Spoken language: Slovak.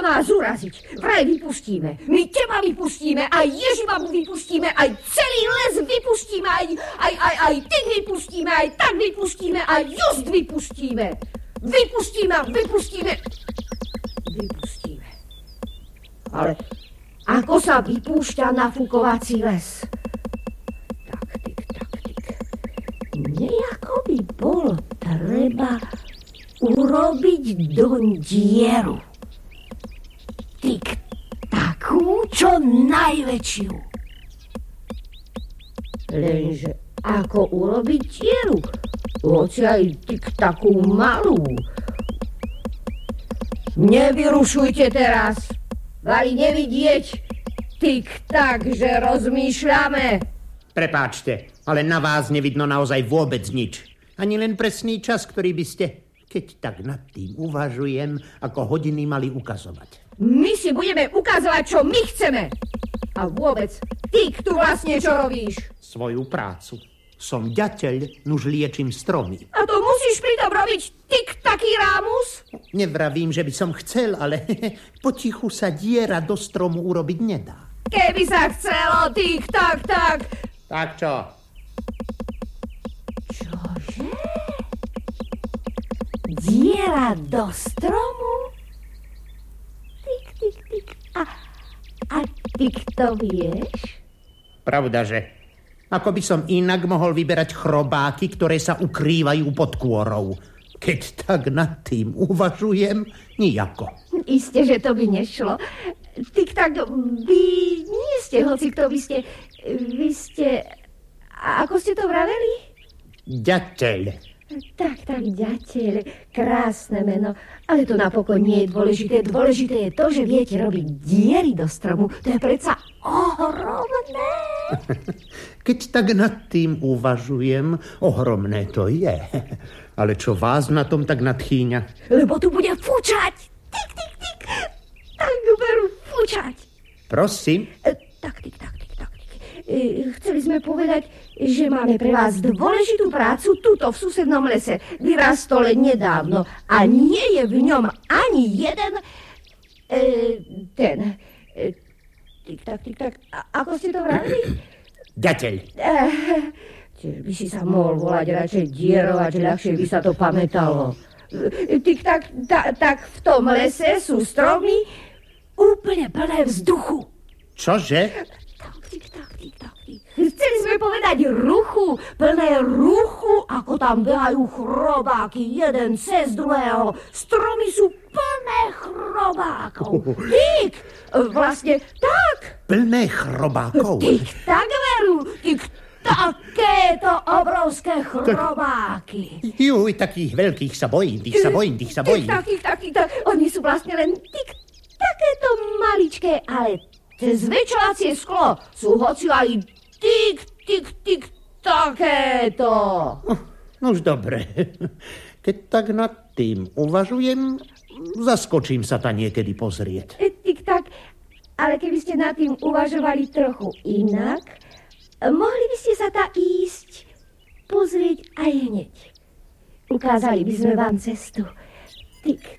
nás uraziť. Vraj vypustíme. My teba vypustíme, aj Ježibabu vypustíme, aj celý les vypustíme, aj ty vypustíme, aj tak vypustíme, aj just vypustíme. Vypustíme. Ale ako sa vypúšťa nafúkovací les? Tak. Nejako by bolo treba urobiť doň dieru. Takú, čo najväčšiu. Lenže ako urobiť dieru? Hoci aj takú malú. Nevyrušujte teraz. Mali nevidieť tak, že rozmýšľame. Prepáčte, ale na vás nevidno naozaj vôbec nič. Ani len presný čas, ktorý by ste, keď tak nad tým uvažujem, ako hodiny mali ukazovať. My si budeme ukazovať, čo my chceme. A vôbec, ty tu vlastne čo robíš? Svoju prácu. Som ďateľ, nuž liečím stromy. A to musíš pritom robiť taký rámus? Nevravím, že by som chcel, ale potichu sa diera do stromu urobiť nedá. Keby sa chcelo, tak. Tak čo? Čože? Diera do stromu? Tik. A ty to vieš? Pravda, že? Ako by som inak mohol vyberať chrobáky, ktoré sa ukrývajú pod kôrou. Keď tak nad tým uvažujem, nijako. Isté, že to by nešlo. Tak, vy nie ste hocikto, vy ste... Ako ste to vraveli? Ďateľ. Tak, ďateľ. Krásne meno. Ale to napokon nie je dôležité. Dôležité je to, že viete robiť diery do stromu. To je predsa ohromné. Keď tak nad tým uvažujem, ohromné to je. Ale čo vás na tom tak nadchýňa? Lebo tu bude fúčať. Tik. Tak berú fúčať. Prosím? Tak. Chceli sme povedať, že máme pre vás dôležitú prácu tuto v susednom lese. Vyrastol nedávno a nie je v ňom ani jeden... Tik. Ako ste to vravili? Ďateľ. Tiež by si sa mohol volať radšej dierovať, že ľahšie by sa to pamätalo. Tak v tom lese sú stromy úplne plné vzduchu. Čože? Tik. Chceli sme povedať ruchu, plné ruchu, ako tam behajú chrobáky, jeden cez druhého. Stromy sú plné chrobákov. Tik, vlastne tak. Plné chrobákov? Tak veru, takéto obrovské chrobáky. Juj, takých veľkých sa bojím, tých sa bojím. Tak, oni sú vlastne len takéto maličké, ale cez zväčšovacie sklo sú hoci aj tik, takéto. No už dobre. Keď tak nad tým uvažujem, zaskočím sa ta niekedy pozrieť. Tak, ale keby ste nad tým uvažovali trochu inak, mohli by ste sa ta ísť pozrieť aj hneď. Ukázali by sme vám cestu. Tik.